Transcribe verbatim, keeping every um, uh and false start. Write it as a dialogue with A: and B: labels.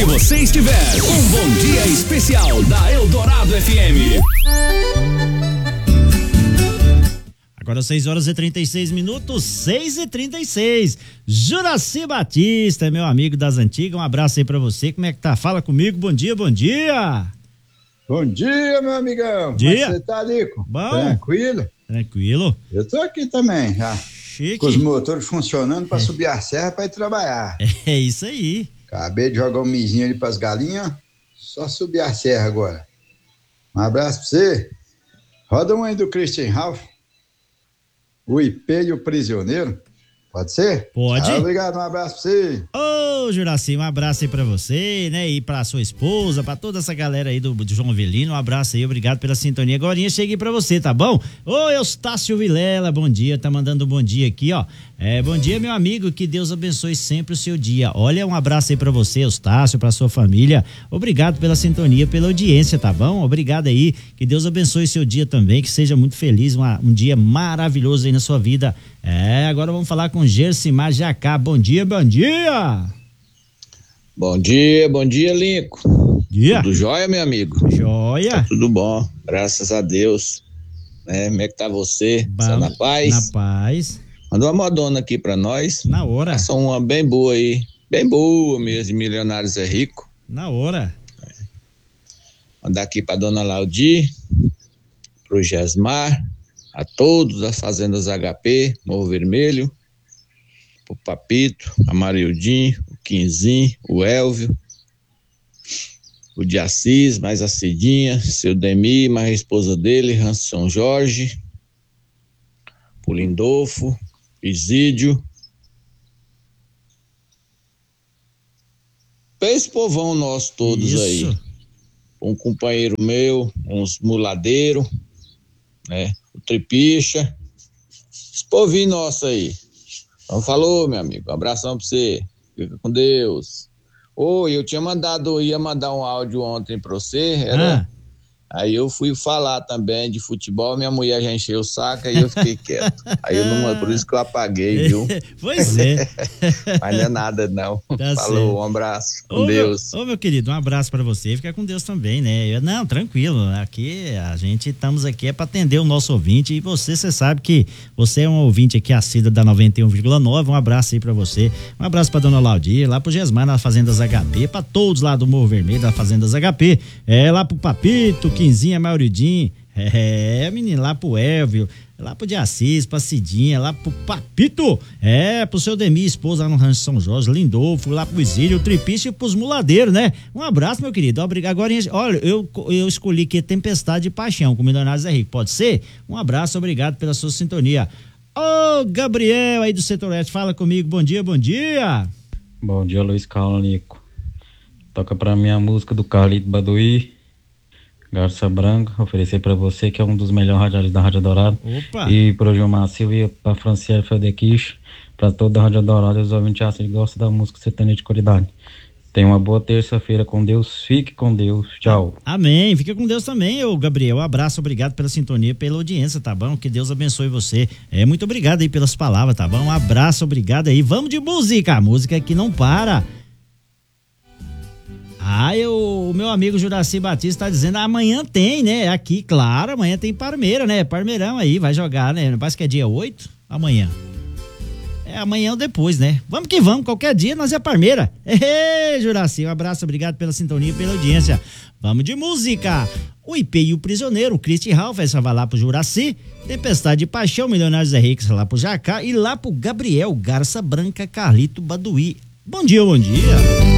A: você estiver, um bom dia especial da Eldorado F M.
B: Agora seis horas e trinta e seis minutos, seis e trinta e seis. Juraci Batista, meu amigo das antigas, um abraço aí pra você. Como é que tá? Fala comigo. Bom dia, bom dia.
C: Bom dia, meu amigão.
B: Dia.
C: Como é que você tá, Lico?
B: Bom.
C: Tranquilo?
B: Tranquilo.
C: Eu tô aqui também, já.
B: Chique.
C: Com os motores funcionando pra é. subir a serra pra ir trabalhar.
B: É isso aí.
C: Acabei de jogar um mizinho ali pras galinhas, só subir a serra agora. Um abraço pra você. Roda um aí do Christian Ralph. O I P e o Prisioneiro. Pode ser?
B: Pode.
C: Ah, obrigado, um abraço pra você.
B: Ô, Juraci, um abraço aí pra você, né? E pra sua esposa, pra toda essa galera aí do, do João Avelino, um abraço aí, obrigado pela sintonia. Agorinha cheguei pra você, tá bom? Ô, Eustácio Vilela, bom dia, tá mandando um bom dia aqui, ó. É, bom dia, meu amigo, que Deus abençoe sempre o seu dia. Olha, um abraço aí pra você, Eustácio, pra sua família. Obrigado pela sintonia, pela audiência, tá bom? Obrigado aí, que Deus abençoe o seu dia também, que seja muito feliz, uma, um dia maravilhoso aí na sua vida. É, agora vamos falar com Gersimar Jacá. Bom dia, bom dia!
D: Bom dia, bom dia, Linco.
B: Dia.
D: Tudo jóia, meu amigo?
B: Jóia.
D: Tá tudo bom, graças a Deus. É, como é que tá você?
B: Bom,
D: tá na paz?
B: Na paz.
D: Mandou uma modona aqui pra nós.
B: Na hora.
D: Essa uma bem boa aí, bem boa mesmo, de Milionários é Rico.
B: Na hora.
D: É. Mandar aqui pra dona Laudi, pro Gesmar, a todos das fazendas H P, Morro Vermelho, o Papito, a Marildinho, o Quinzinho, o Elvio, o de Assis, mais a Cidinha, seu Demi, mais a esposa dele, Ranson Jorge, o Lindolfo, Isídio. Pra esse povão nosso todos Isso. aí. Um companheiro meu, uns muladeiros, né? O Tripicha, esse povinho nosso aí. Então falou, meu amigo, um abração pra você, fica com Deus. Oi, eu tinha mandado, ia mandar um áudio ontem pra você, era... Ah. Aí eu fui falar também de futebol, minha mulher já encheu o saco e eu fiquei quieto. Aí eu não, por isso que eu apaguei, viu?
B: Pois é.
D: Mas não é nada não. Tá Falou, certo. Um abraço, com
B: ô,
D: Deus.
B: Meu, ô meu querido, um abraço pra você, fica com Deus também, né? Eu, não, tranquilo, aqui a gente estamos aqui é pra atender o nosso ouvinte e você, você sabe que você é um ouvinte aqui assíduo da noventa e um vírgula nove, um abraço aí pra você, um abraço pra dona Laudir, lá pro Gesmar nas Fazendas H P, pra todos lá do Morro Vermelho, das Fazendas H P, é lá pro Papito, Quinzinha, Mauridinho, é, menino, lá pro Elvio, lá pro de Assis, pra Cidinha, lá pro Papito, é, pro seu Demi, esposa lá no Rancho São Jorge, Lindolfo, lá pro Isílio, o Tripiche e pros muladeiros, né? Um abraço, meu querido, obrigado. Agora, olha, eu, eu escolhi aqui Tempestade de Paixão, com Milionários é Rico, pode ser? Um abraço, obrigado pela sua sintonia. Ô, Gabriel aí do Setor Oeste, fala comigo, bom dia, bom dia.
E: Bom dia, Luiz Carlonico. Toca pra mim a música do Carlito Baduí, Garça Branca, oferecer pra você, que é um dos melhores radialistas da Rádio Dourado.
B: Opa!
E: E pro Gilmar Silva e pra Franciele Fedequiche, pra toda a Rádio Dourado, os ouvintes que gostam da música sertaneja de qualidade. Tenha uma boa terça-feira com Deus, fique com Deus, tchau.
B: Amém, fica com Deus também, ô Gabriel, um abraço, obrigado pela sintonia, pela audiência, tá bom? Que Deus abençoe você, é, muito obrigado aí pelas palavras, tá bom? Um abraço, obrigado aí, vamos de música, a música que não para. Ah, eu, o meu amigo Juraci Batista tá dizendo, amanhã tem, né? Aqui, claro, amanhã tem Parmeira, né? Parmeirão aí, vai jogar, né? Parece que é dia oito, amanhã. É amanhã ou depois, né? Vamos que vamos, qualquer dia nós é Parmeira. Ei, Juraci, um abraço, obrigado pela sintonia e pela audiência. Vamos de música. O I P e o Prisioneiro, o Christian Ralph, essa vai lá pro Juraci. Tempestade de Paixão, Milionários é Rico, lá pro Jacá. E lá pro Gabriel, Garça Branca, Carlito Baduí. Bom dia, bom dia.